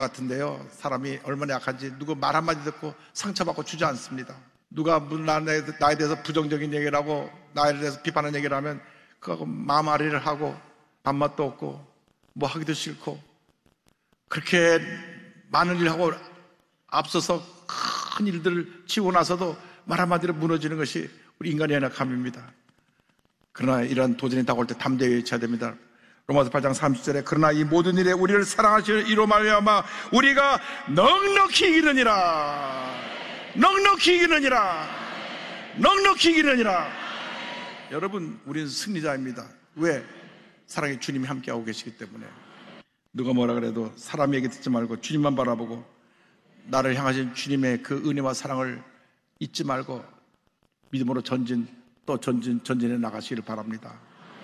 같은데요, 사람이 얼마나 약한지 누구 말 한마디 듣고 상처받고 주저앉습니다. 누가 나에 대해서 부정적인 얘기를 하고 나에 대해서 비판하는 얘기를 하면 그거하고 마음앓이를 하고 밥맛도 없고 뭐 하기도 싫고, 그렇게 많은 일을 하고 앞서서 큰 일들을 치고 나서도 말 한마디로 무너지는 것이 우리 인간의 연약함입니다. 그러나 이런 도전이 다가올 때 담대히 외쳐야 됩니다. 로마서 8장 30절에 그러나 이 모든 일에 우리를 사랑하시는 이로 말미암아 우리가 넉넉히 이기느니라. 넉넉히 이기느니라. 넉넉히 이기느니라. 여러분, 우리는 승리자입니다. 왜? 사랑의 주님이 함께하고 계시기 때문에. 누가 뭐라 그래도 사람 얘기 듣지 말고 주님만 바라보고 나를 향하신 주님의 그 은혜와 사랑을 잊지 말고 믿음으로 전진해 나가시기를 바랍니다.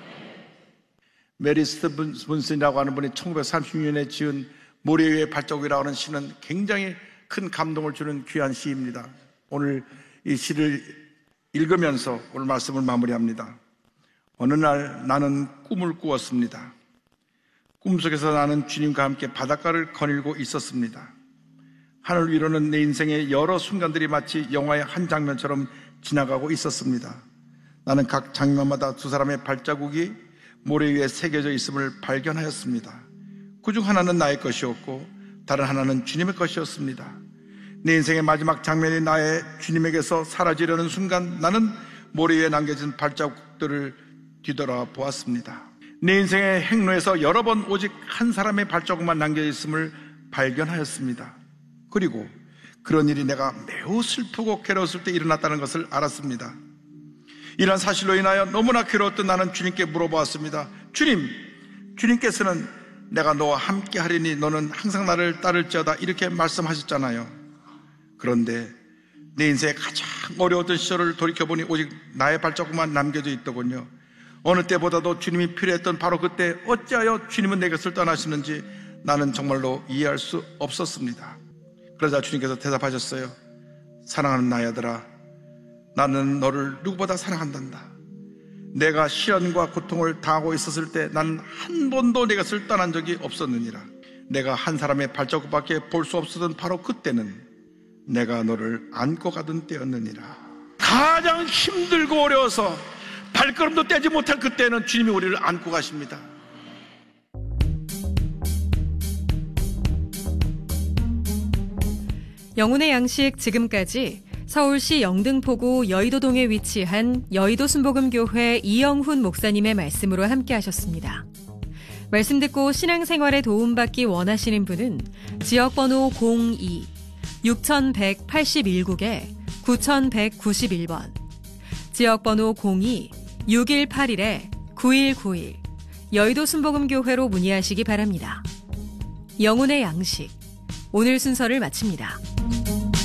메리 스티븐슨이라고 하는 분이 1936년에 지은 모래 위의 발자국이라고 하는 시는 굉장히 큰 감동을 주는 귀한 시입니다. 오늘 이 시를 읽으면서 오늘 말씀을 마무리합니다. 어느 날 나는 꿈을 꾸었습니다. 꿈속에서 나는 주님과 함께 바닷가를 거닐고 있었습니다. 하늘 위로는 내 인생의 여러 순간들이 마치 영화의 한 장면처럼 지나가고 있었습니다. 나는 각 장면마다 두 사람의 발자국이 모래 위에 새겨져 있음을 발견하였습니다. 그중 하나는 나의 것이었고 다른 하나는 주님의 것이었습니다. 내 인생의 마지막 장면이 나의 주님에게서 사라지려는 순간 나는 모래 위에 남겨진 발자국들을 뒤돌아보았습니다. 내 인생의 행로에서 여러 번 오직 한 사람의 발자국만 남겨있음을 발견하였습니다. 그리고 그런 일이 내가 매우 슬프고 괴로웠을 때 일어났다는 것을 알았습니다. 이런 사실로 인하여 너무나 괴로웠던 나는 주님께 물어보았습니다. 주님께서는 내가 너와 함께 하리니 너는 항상 나를 따를지어다 이렇게 말씀하셨잖아요. 그런데 내 인생의 가장 어려웠던 시절을 돌이켜보니 오직 나의 발자국만 남겨져 있더군요. 어느 때보다도 주님이 필요했던 바로 그때 어찌하여 주님은 내 것을 떠나시는지 나는 정말로 이해할 수 없었습니다. 그러자 주님께서 대답하셨어요. 사랑하는 나의 아들아, 나는 너를 누구보다 사랑한단다. 내가 시련과 고통을 당하고 있었을 때 나는 한 번도 내 것을 떠난 적이 없었느니라. 내가 한 사람의 발자국밖에 볼 수 없었던 바로 그때는 내가 너를 안고 가던 때였느니라. 가장 힘들고 어려워서 발걸음도 떼지 못할 그때는 주님이 우리를 안고 가십니다. 영혼의 양식, 지금까지 서울시 영등포구 여의도동에 위치한 여의도 순복음교회 이영훈 목사님의 말씀으로 함께 하셨습니다. 말씀 듣고 신앙생활에 도움받기 원하시는 분은 지역번호 02-6181-국에 9191번, 지역번호 02-6181-9191 여의도 순복음교회로 문의하시기 바랍니다. 영혼의 양식, 오늘 순서를 마칩니다.